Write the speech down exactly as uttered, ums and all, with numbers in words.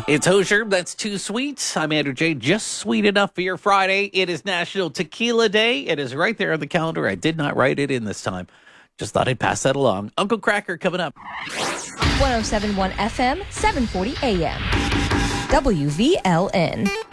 It's Hozier. That's too sweet. I'm Andrew J. Just sweet enough for your Friday. It is National Tequila Day. It is right there on the calendar. I did not write it in this time. Just thought I'd pass that along. Uncle Cracker coming up. one oh seven point one F M, seven forty A M. W V L N.